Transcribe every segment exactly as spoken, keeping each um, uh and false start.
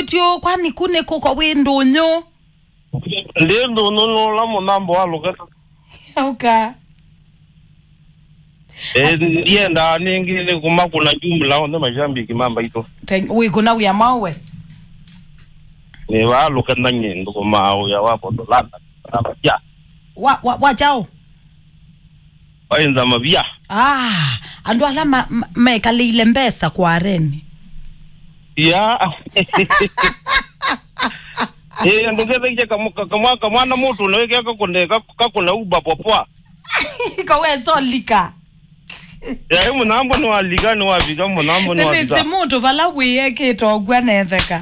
umwitio kwani kune koko wendo nyo Lendo no no la monambo aluka. Oka. Eh yenda ningile kuma kuna jumla onde majambiki mamba ito. We kuna uya mawe. Ni wa luka nanye ndo kuma ya wapo dolanda. Ya. Wa wa wa chao. Waenza mavia. Ah, ando alama meka lile mbesa kwa reni. Ya. Eh ndongeze kije kama kama kama na moto na weke kakonde kakona uba popwa. Ka we solika. Ya munambo no aliga no abiga munambo no abiga. Nene semoto bala we ke to gwa neveka.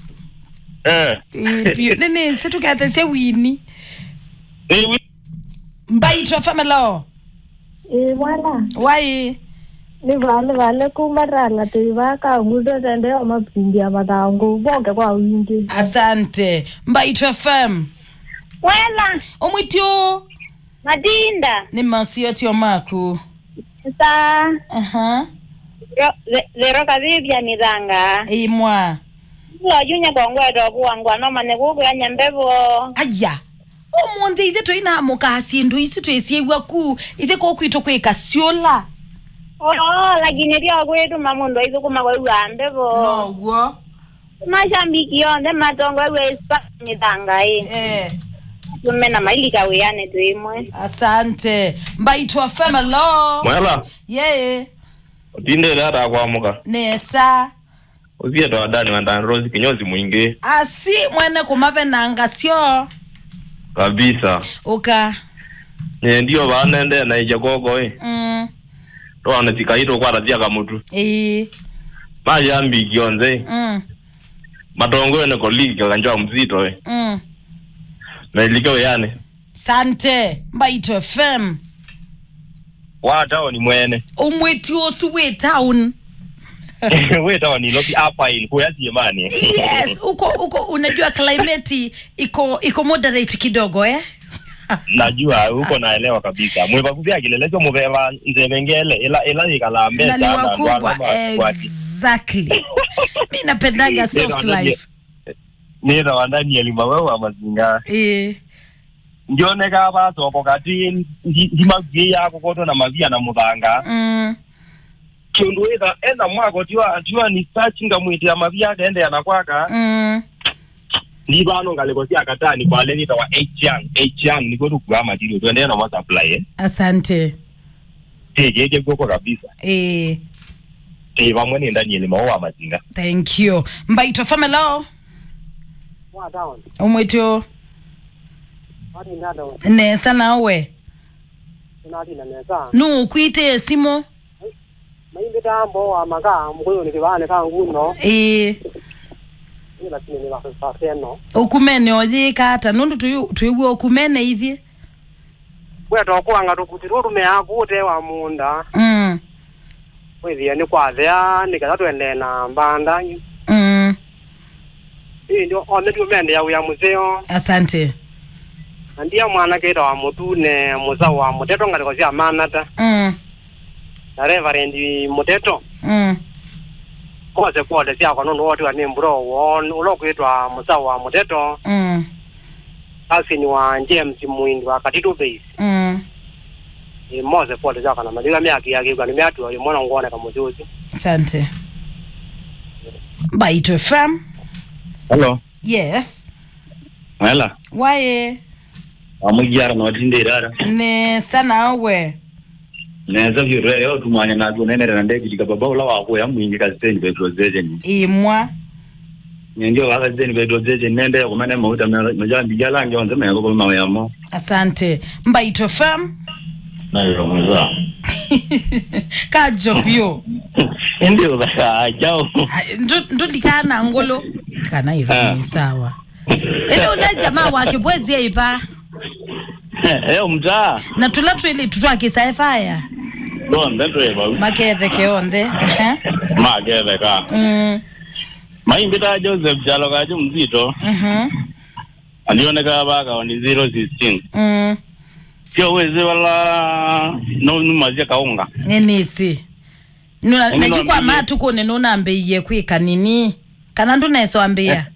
Eh. Eh, nene situ ka te se wini. Eh wi. Mbaitwa famelo. Eh wala. Wai. Ni vale vale kumaranga tuiva ka ngudo tende amapindi amatango boke kwa wingi. Asante. Mbaitwa fam. Wala. Omwitio. Madinda. Ni masio tio maku. Sa. Aha. Lero kadibia nidanga. Imwa. Lo junya kongwe do buangwa no mane kuku ya nyambebo. Aya. Omonde ide to ina moka asindu isi to esiegwa ku ide ko kwito kwe kasiola. Oh, lakini dio kwetu mamundo izo kuma kwa uambebo. No wo. Mashambiki yonde matongo we spa nidanga eh. Eh. Tumena mailika we ane tuimwe. Asante. Mbaitwa famelo. Mwela. Yeah. Tinde data kwa muka. Nesa. Uzie to adani wandan Rose kinyozi mwingi. Asi mwene kumabe nanga sio. Kabisa. Oka. Nye ndio banende na ijagogo eh. Mm. To anatikaito kwa radia kamutu. Eh. Majambi kionze. Mm. Matongo ene koligi kanjwa mzito eh. Mm. Na ilikewe yani. Sante. Mbaitwa fam. Wata ni mwene. Umwitio suwe town. Weta wani lobi hapa ili kwa yamani. Yes, uko uko unajua climate iko iko moderate kidogo eh. Najua uko naelewa kabisa. Mweba kubia kilelezo mubeba nzebengele ila ila ikalambe sana. Na ni wakubwa exactly. Mimi napendaga soft life. Nira wandani elima wewe amazinga. Eh. Njone kaba soko kati ndimagye yako koto na mavia na mudanga. Mm. Kiunduweza enda mwako tiwa tiwa ni searchinga mwiti ya mavia ende yanakwaka. Mm. Ni bano ngalekosia katani kwa leni tawa H-Young. H-Young ni kwetu kuhama jiri. Tuende na supply eh. Asante. Eh, jeje koko kabisa. Eh. Eh, vamweni ndani elima wa mazinga. Thank you. Mbaitwa famelo. Wa down. Umwitio. Wadi ndado. Nesa nawe. Tunadi na nesa. Nu kuite simo. Maimbe tambo wa maga mkuyo ni kibane ka nguno. Eh. Ni lakini ni wa faseno. Okumene oje kata nundu tuyu tuyugwe okumene hivi. Bwe to kuanga tukutiru me akute wa munda. Mm. Wewe ni kwa thea ni kaza twende na mbanda. Mm. Hii ndio one tu mende ya uya museo. Asante. Ndia mwana keto wa mutune musa wa muteto ngaliko sia manata. Mm. Na reverend muteto. Mm. Kose kwode sia kwa nundu wote wa nimbro won ulokwitwa musa wa muteto. Mm. Asi ni wa James Muindi wa Katitu Base. Mm. Ni moze kwode sia kana maliga miaki yake kwa ni miatu wa mwana ngone kama juzi. Asante. Mbaitwa fam. Hello. Yes. Mwela. Wae. Amugiara na watinde irara. Nesa nawe. Neza vire yo tumanya na tunene na ndege jikababa ula wako ya mwingi kazeni petrozation. Imwa. Ndio waka zeni petrozation nende kumane mauta majambi jala nge wanzema yako kwa yamo. Asante. Mbaitwa fam. Na yo mza. Ka jopio. Ndio baka chao. Ndo ndo likana ngolo kana hivi sawa. Ele una jamaa wake bwezi yaipa. Eh mza. Na tulatu ile tutwake saifaya. Ndo ndo eba. Makethe keonde. Eh. Makethe ka. Mm. Maimbita Joseph Jalo kaje mzito. Mhm. Alioneka baka on zero sixteen. Mm. Sio weze wala no numazia kaunga. Nenisi. Nuna najikwa matu kone nuna ambe ye kwika nini? Kana ndo neso ambia.